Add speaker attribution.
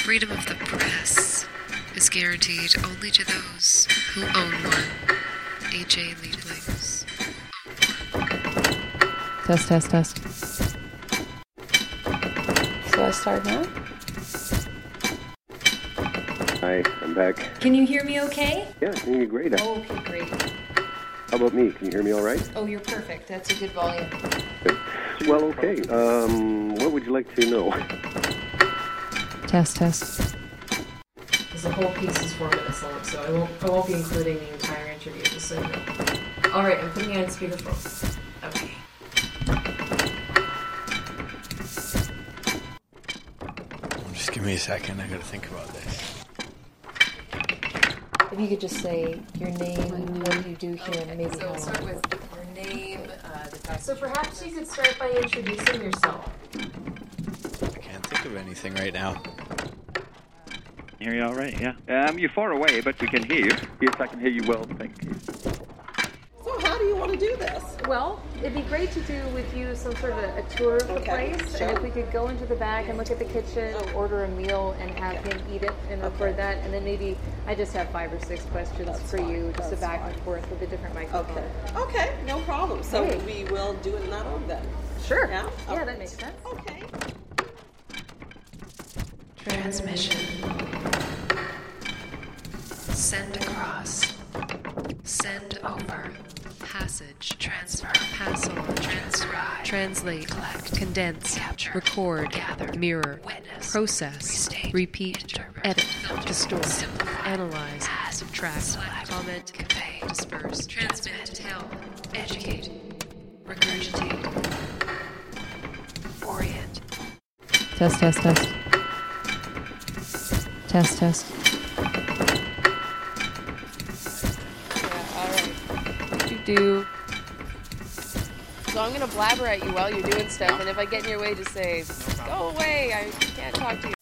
Speaker 1: Freedom of the press is guaranteed only to those who own one. A.J. Leadlings.
Speaker 2: Test.
Speaker 3: So I start now?
Speaker 4: Hi, I'm back.
Speaker 3: Can you hear me okay?
Speaker 4: Yeah, I can hear you great.
Speaker 3: Oh, okay, great.
Speaker 4: How about me? Can you hear me all right?
Speaker 3: Oh, you're perfect. That's a good volume.
Speaker 4: Good. Well, okay. What would you like to know?
Speaker 2: Test.
Speaker 3: The whole piece is 4 minutes long, so I won't be including the entire interview, just so you know. All right, I'm putting you on speakerphone. Okay.
Speaker 5: Just give me a second. I gotta think about this.
Speaker 2: If you could just say your name, what you do here, and maybe
Speaker 3: So
Speaker 2: how
Speaker 3: start
Speaker 2: long.
Speaker 3: with your name, So perhaps you could start by introducing yourself.
Speaker 5: I can't think of anything right now.
Speaker 6: Hear you all right, yeah. You're far away, but we can hear you. Yes, I can hear you well, thank you.
Speaker 7: So how do you want to do this?
Speaker 8: Well, it'd be great to do with you some sort of a tour of the place.
Speaker 7: Sure.
Speaker 8: And if we could go into the back and look at the kitchen, order a meal and have him eat it and record that. And then maybe I just have 5 or 6 questions for you, just a back and forth with a different microphone.
Speaker 7: Okay, no problem. So
Speaker 8: Hey.
Speaker 7: we will do it in that order then.
Speaker 8: Sure.
Speaker 7: Yeah?
Speaker 8: Yeah, that makes sense.
Speaker 7: Okay.
Speaker 1: Transmission. Send across. Send over. Passage. Transfer. Passel. Transcribe. Translate. Collect. Condense. Capture. Record. Gather. Mirror. Witness. Process. Restate. Repeat. Interpret. Edit. Filter. Distort. Simplify. Analyze. Add. Subtract. Select. Comment. Convey. Disperse. Transmit. Tell. Educate. Regurgitate. Orient.
Speaker 2: Test. Test.
Speaker 9: Yeah, alright. What you do. So I'm gonna blabber at you while you're doing stuff, and if I get in your way, just say, go away, I can't talk to you.